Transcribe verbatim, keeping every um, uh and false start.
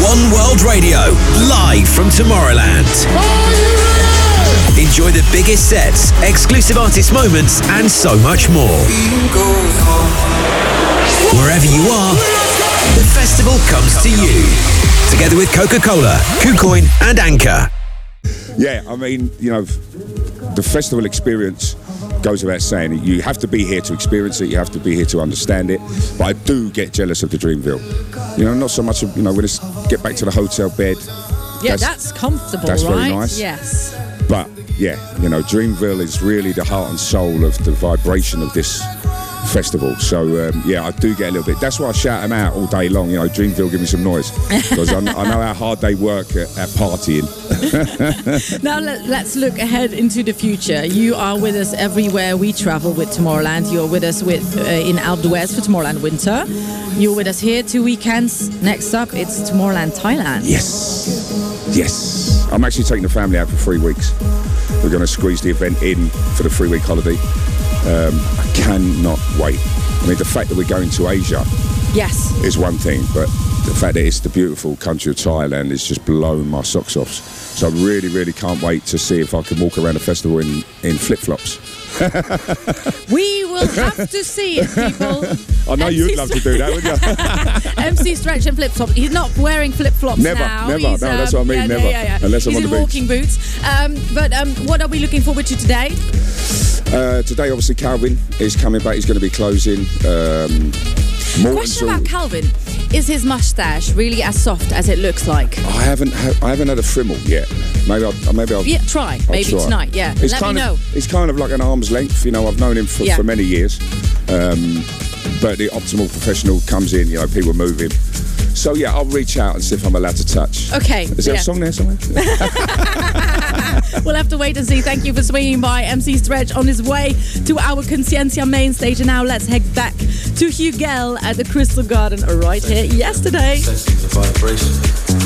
One World Radio, live from Tomorrowland. Enjoy the biggest sets, exclusive artist moments, and so much more. Wherever you are, the festival comes to you. Together with Coca-Cola, KuCoin, and Anchor. Yeah, I mean, you know, the festival experience goes without saying it. You have to be here to experience it. You have to be here to understand it. But I do get jealous of the Dreamville. You know, not so much of, you know, when it's get back to the hotel bed. Yeah, that's, that's comfortable, that's right? Very nice. Yes. But, yeah, you know, Dreamville is really the heart and soul of the vibration of this festival. So, um, yeah, I do get a little bit. That's why I shout them out all day long. You know, Dreamville, give me some noise. Because I, I know how hard they work at, at partying. Now, let, let's look ahead into the future. You are with us everywhere we travel with Tomorrowland. You're with us with uh, in Alpe d'Huez for Tomorrowland Winter. You're with us here two weekends. Next up, it's Tomorrowland Thailand. Yes. Yes. I'm actually taking the family out for three weeks. We're going to squeeze the event in for the three-week holiday. Um, I cannot wait. I mean, the fact that we're going to Asia yes. is one thing, but the fact that it's the beautiful country of Thailand is just blowing my socks off. So I really, really can't wait to see if I can walk around the festival in, in flip-flops. We will have to see it, people. I know M C you'd love to do that, wouldn't you? M C Stretch and flip-flops. He's not wearing flip-flops never, now. Never, He's, no, um, that's what I mean, yeah, never. Yeah, yeah, yeah. Unless He's I'm on in the walking beach. boots. Um, but um, what are we looking forward to today? Uh, today, obviously, Calvin is coming back. He's going to be closing. Um, Question about Calvin. Is his moustache really as soft as it looks like? I haven't ha- I haven't had a Frimmel yet. Maybe I'll, maybe I'll yeah, try. I'll maybe try. tonight, yeah. It's Let kind me of, know. It's kind of like an arm's length. You know, I've known him for, yeah. for many years. Um, but the optimal professional comes in, you know, people move him. So, yeah, I'll reach out and see if I'm allowed to touch. Okay. Is there yeah. a song there somewhere? We'll have to wait and see. Thank you for swinging by. M C Stretch on his way to our Consciencia main stage. And now let's head back to Hugel at the Crystal Garden right here yesterday. Sexy, the vibration.